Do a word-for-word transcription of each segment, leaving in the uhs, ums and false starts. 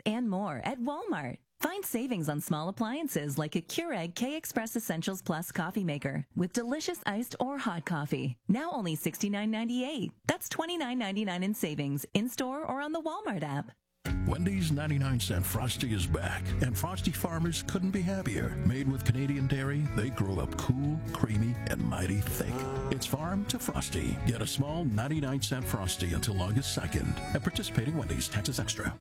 and more at Walmart. Find savings on small appliances like a Keurig K-Express Essentials Plus coffee maker with delicious iced or hot coffee. Now only sixty-nine ninety-eight. That's twenty-nine ninety-nine in savings in-store or on the Walmart app. Wendy's ninety-nine cent Frosty is back, and Frosty farmers couldn't be happier. Made with Canadian dairy, they grow up cool, creamy, and mighty thick. It's farm to Frosty. Get a small ninety-nine cent Frosty until August second at participating Wendy's. Taxes extra.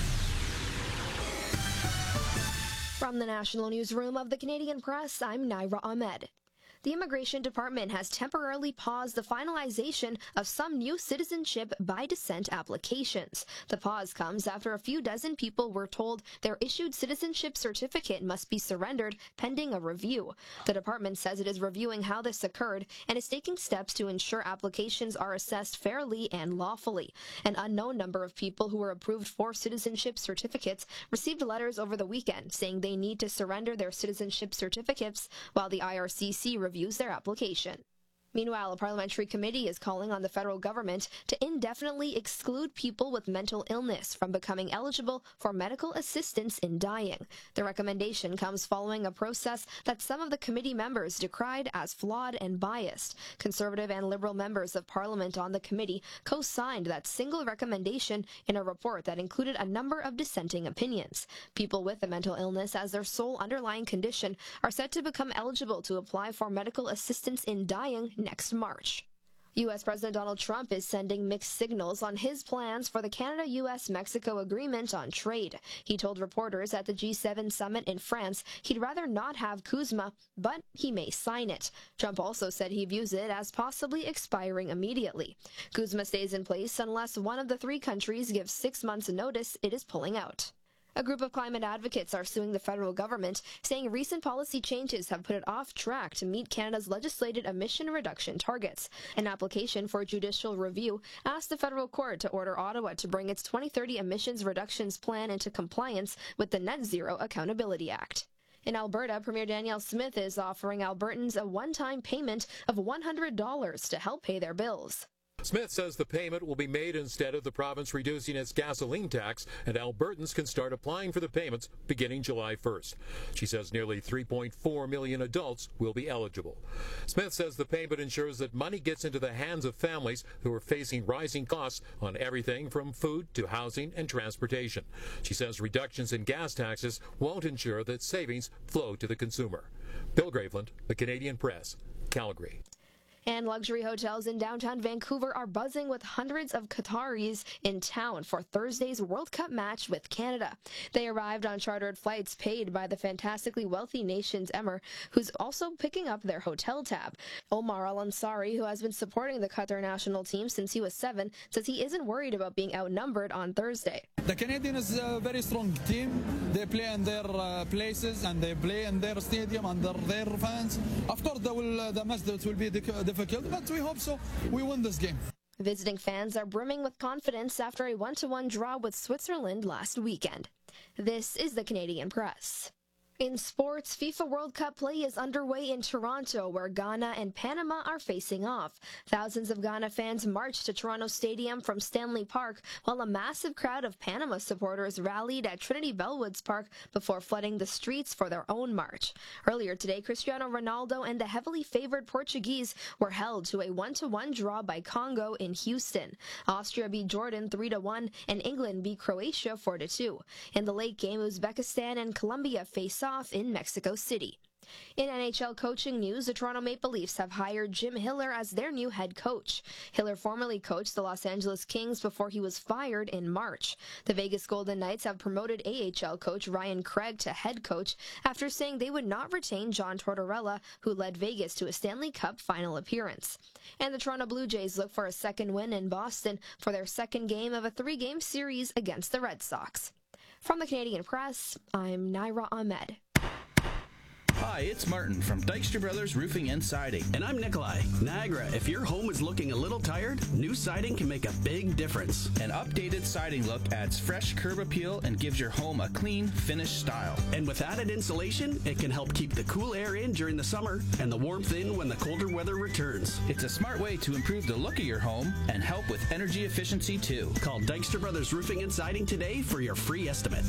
From the National Newsroom of the Canadian Press, I'm Naira Ahmed. The Immigration Department has temporarily paused the finalization of some new citizenship by descent applications. The pause comes after a few dozen people were told their issued citizenship certificate must be surrendered pending a review. The department says it is reviewing how this occurred and is taking steps to ensure applications are assessed fairly and lawfully. An unknown number of people who were approved for citizenship certificates received letters over the weekend saying they need to surrender their citizenship certificates while the I R C C reviews their application. Meanwhile, a parliamentary committee is calling on the federal government to indefinitely exclude people with mental illness from becoming eligible for medical assistance in dying. The recommendation comes following a process that some of the committee members decried as flawed and biased. Conservative and Liberal members of Parliament on the committee co-signed that single recommendation in a report that included a number of dissenting opinions. People with a mental illness as their sole underlying condition are set to become eligible to apply for medical assistance in dying next March. U S President Donald Trump is sending mixed signals on his plans for the Canada-U S Mexico agreement on trade. He told reporters at the G seven summit in France he'd rather not have CUSMA, but he may sign it. Trump also said he views it as possibly expiring immediately. CUSMA stays in place unless one of the three countries gives six months' notice it is pulling out. A group of climate advocates are suing the federal government, saying recent policy changes have put it off track to meet Canada's legislated emission reduction targets. An application for judicial review asked the federal court to order Ottawa to bring its twenty thirty emissions reductions plan into compliance with the Net Zero Accountability Act. In Alberta, Premier Danielle Smith is offering Albertans a one-time payment of one hundred dollars to help pay their bills. Smith says the payment will be made instead of the province reducing its gasoline tax, and Albertans can start applying for the payments beginning July first. She says nearly three point four million adults will be eligible. Smith says the payment ensures that money gets into the hands of families who are facing rising costs on everything from food to housing and transportation. She says reductions in gas taxes won't ensure that savings flow to the consumer. Bill Graveland, The Canadian Press, Calgary. And luxury hotels in downtown Vancouver are buzzing with hundreds of Qataris in town for Thursday's World Cup match with Canada. They arrived on chartered flights paid by the fantastically wealthy nation's emir, who's also picking up their hotel tab. Omar Al-Ansari, who has been supporting the Qatar national team since he was seven, says he isn't worried about being outnumbered on Thursday. The Canadians is a very strong team. They play in their uh, places and they play in their stadium under their fans. Of course, the, will, uh, the match will be difficult, but we hope so. We win this game. Visiting fans are brimming with confidence after a one-to-one draw with Switzerland last weekend. This is the Canadian Press. In sports, FIFA World Cup play is underway in Toronto, where Ghana and Panama are facing off. Thousands of Ghana fans marched to Toronto Stadium from Stanley Park, while a massive crowd of Panama supporters rallied at Trinity Bellwoods Park before flooding the streets for their own march. Earlier today, Cristiano Ronaldo and the heavily favored Portuguese were held to a one-to-one draw by Congo in Houston. Austria beat Jordan three to one, and England beat Croatia four to two. In the late game, Uzbekistan and Colombia face off in Mexico City. In N H L coaching news, the Toronto Maple Leafs have hired Jim Hiller as their new head coach. Hiller formerly coached the Los Angeles Kings before he was fired in March. The Vegas Golden Knights have promoted A H L coach Ryan Craig to head coach after saying they would not retain John Tortorella, who led Vegas to a Stanley Cup final appearance. And the Toronto Blue Jays look for a second win in Boston for their second game of a three-game series against the Red Sox. From the Canadian Press, I'm Naira Ahmed. Hi, it's Martin from Dykstra Brothers Roofing and Siding. And I'm Nikolai. Niagara, if your home is looking a little tired, new siding can make a big difference. An updated siding look adds fresh curb appeal and gives your home a clean, finished style. And with added insulation, it can help keep the cool air in during the summer and the warmth in when the colder weather returns. It's a smart way to improve the look of your home and help with energy efficiency too. Call Dykstra Brothers Roofing and Siding today for your free estimate.